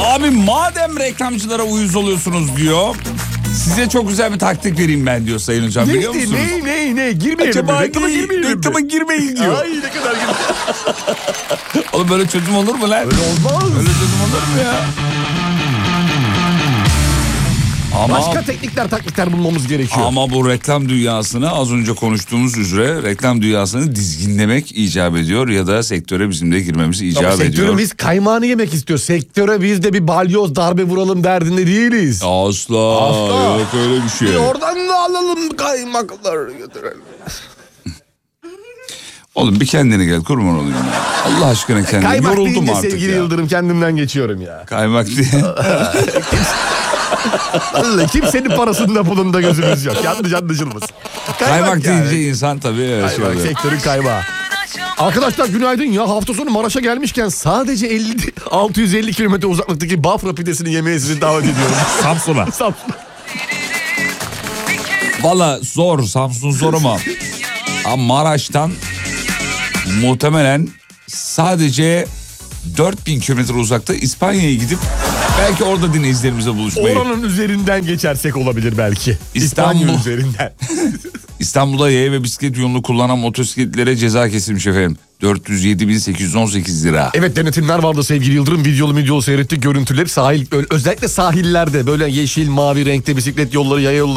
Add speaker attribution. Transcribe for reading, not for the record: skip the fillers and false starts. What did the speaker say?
Speaker 1: Abi madem reklamcılara uyuz oluyorsunuz diyor. Size çok güzel bir taktik vereyim ben diyor Sayın Hocam, biliyor musunuz?
Speaker 2: Ne? Girmeyelim mi?
Speaker 1: Reklama girmeyin diyor.
Speaker 2: Ay ne kadar güzel.
Speaker 1: Oğlum böyle çözüm olur mu lan?
Speaker 2: Öyle olmaz.
Speaker 1: Öyle çözüm olur mu ya? Ama,
Speaker 2: Başka taktikler bulmamız gerekiyor.
Speaker 1: ama bu reklam dünyasını az önce konuştuğumuz üzere reklam dünyasını dizginlemek icap ediyor ya da sektöre bizim de girmemiz icap ediyor.
Speaker 2: Sektöre biz kaymağını yemek istiyoruz. Sektöre biz de bir balyoz darbe vuralım derdinde değiliz.
Speaker 1: Asla. Yok öyle bir şey.
Speaker 2: Oradan da alalım kaymakları götürelim.
Speaker 1: Oğlum bir kendine gel, kurban olayım ya. Allah aşkına kendine.
Speaker 2: Kaymak
Speaker 1: Yoruldum
Speaker 2: deyince
Speaker 1: artık
Speaker 2: sevgili
Speaker 1: ya.
Speaker 2: Yıldırım kendimden geçiyorum ya.
Speaker 1: Kaymak diye.
Speaker 2: Vallahi kimsenin parasında pulunda gözümüz yok. Yanlış anlaşılmasın.
Speaker 1: Kaymak
Speaker 2: yani.
Speaker 1: deyince insan tabii şey
Speaker 2: Kaymak,
Speaker 1: oluyor.
Speaker 2: sektörün kaymağı. Arkadaşlar günaydın ya, hafta sonu Maraş'a gelmişken sadece 650 kilometre uzaklıktaki Bafra pidesini yemeye sizi davet ediyorum.
Speaker 1: Samsun'a. Valla zor, Samsun zor ama Maraş'tan muhtemelen sadece 4000 kilometre uzakta İspanya'ya gidip belki orada dinleyicilerimizle buluşmayı.
Speaker 2: Oranın üzerinden geçersek olabilir belki.
Speaker 1: İstanbul.
Speaker 2: İspanya üzerinden.
Speaker 1: İstanbul'da yaya ve bisiklet yolunu kullanan motosikletlere ceza kesilmiş efendim. 407.818 lira.
Speaker 2: Evet, denetimler vardı sevgili Yıldırım. Videolu seyrettik görüntüleri. Özellikle sahillerde böyle yeşil mavi renkte bisiklet yolları, yaya yolları